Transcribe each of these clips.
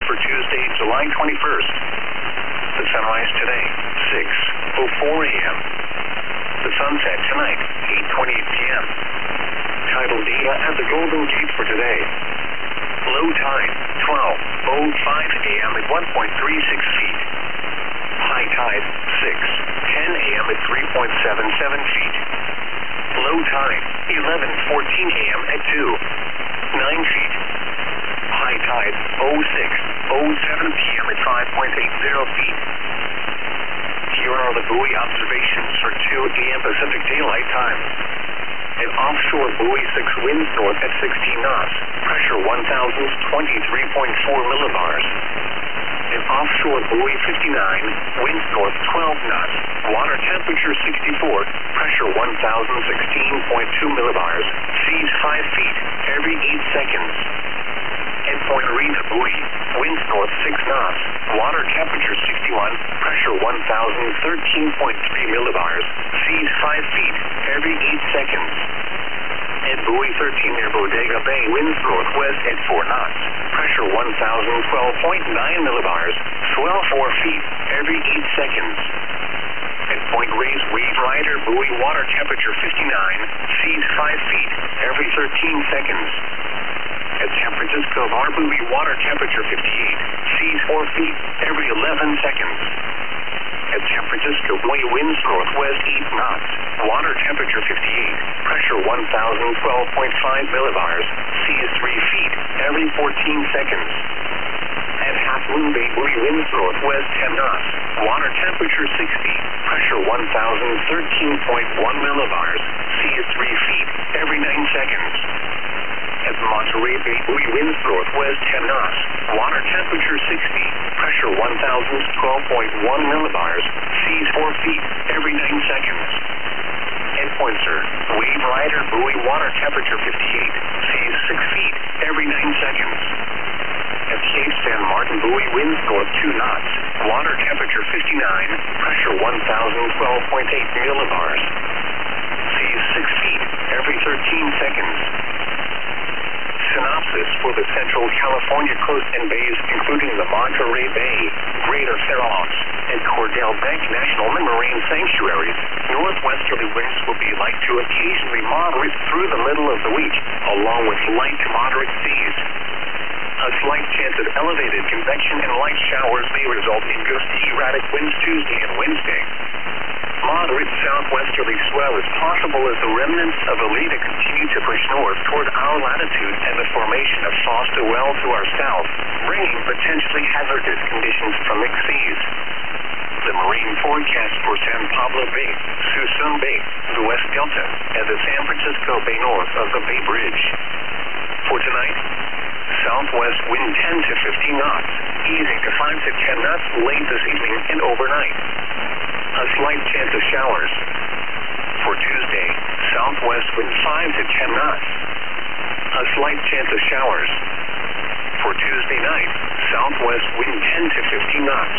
for Tuesday, July 21st. The sunrise today, 6:04 a.m. The sunset tonight, 8:28 p.m. Tidal data at the Golden Gate for today. Low tide, 12:05 a.m. at 1.36 feet. High tide, 6:10 a.m. at 3.77 feet. Low tide, 11:14 a.m. at 2.9 feet. High tide, 06:07 p.m. at 5.80 feet. Here are the buoy observations for 2 a.m. Pacific Daylight Time. An offshore buoy 6 winds north at 16 knots, pressure 1,023.4 millibars. An offshore buoy 59, winds north 12 knots, water temperature 64, pressure 1,016.2 millibars, seas 5 feet every 8 seconds. Endpoint Arena buoy, winds north 6 knots, water temperature 61, pressure 1,013.3 millibars, seas 5 feet every 8 seconds. And buoy 13 near Bodega Bay, winds northwest at 4 knots, pressure 1,012.9 millibars, swell 4 feet every 8 seconds. At Point Reyes Wave Rider buoy, water temperature 59, seas 5 feet every 13 seconds. At San Francisco Bar buoy, water temperature 58, seas 4 feet every 11 seconds. At San Francisco buoy, winds northwest 8 knots, water temperature 58, pressure 1,012.5 millibars, seas 3 feet every 14 seconds. At Half Moon Bay buoy, winds northwest 10 knots, water temperature 60, pressure 1,013.1 millibars, seas 3 feet every 9 seconds. At Monterey Bay buoy, winds northwest 10 knots, water temperature 60, pressure 1,012.1 millibars, seas 4 feet every 9 seconds. Endpoints are Wave Rider buoy, water temperature 58, seas 6 feet every 9 seconds. At Cape San Martin buoy, winds north 2 knots, water temperature 59, pressure 1,012.8 millibars, seas 6 feet every 13 seconds. Synopsis for the Central California coast and bays, including the Monterey Bay, Greater Farallons, and Cordell Bank National Marine Sanctuaries. Northwesterly winds will be light to occasionally moderate through the middle of the week, along with light to moderate seas. A slight chance of elevated convection and light showers may result in gusty, erratic winds Tuesday and Wednesday. Moderate southwesterly swell is possible as the remnants of Elita continue to push north toward our latitude and the formation of Foster well to our south, bringing potentially hazardous conditions from mixed seas. The marine forecast for San Pablo Bay, Suisun Bay, the West Delta, and the San Francisco Bay north of the Bay Bridge. For tonight, southwest wind 10 to 15 knots, easing to 5 to 10 knots late this evening and overnight. A slight chance of showers. For Tuesday, southwest wind 5 to 10 knots. A slight chance of showers. For Tuesday night, southwest wind 10 to 15 knots.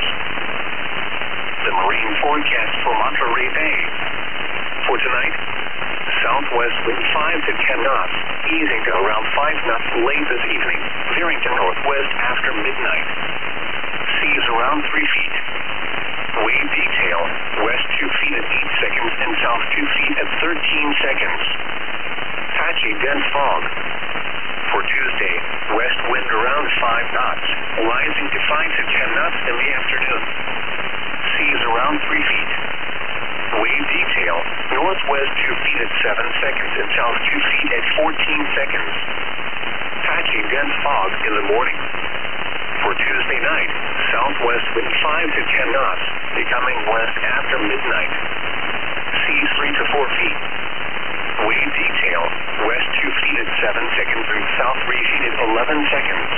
The marine forecast for Monterey Bay. For tonight, southwest wind 5 to 10 knots, easing to around 5 knots late this evening, veering to northwest after midnight. Seas around 3 feet. Wave detail, west 2 feet at 8 seconds and south 2 feet at 13 seconds. Patchy dense fog. For Tuesday, west wind around 5 knots, rising to 5 to 10 knots in the afternoon. Seas around 3 feet. Wave detail, northwest 2 feet at 7 seconds and south 2 feet at 14 seconds. Patchy dense fog in the morning. For Tuesday night, southwest wind 5 to 10 knots, becoming west after midnight. Seas 3 to 4 feet. Wave detail, west 2 feet at 7 seconds and south 3 feet at 11 seconds.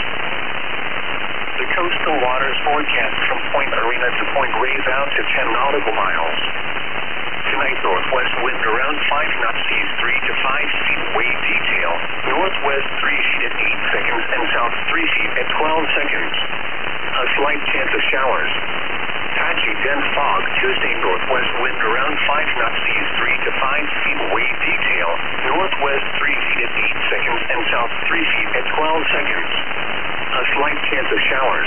The coastal waters forecast from Point Arena to Point Reyes out to 10 nautical miles. Tonight, northwest wind around 5 knots, seas 3 to 5 feet. Wave detail, northwest 3 feet at 8 seconds and south 3 feet at 12 seconds. A slight chance of showers. Patchy dense fog. Tuesday, northwest wind around 5 knots, seas 3 to 5 feet. Wave detail, northwest 3 feet at 8 seconds and south 3 feet at 12 seconds. A slight chance of showers.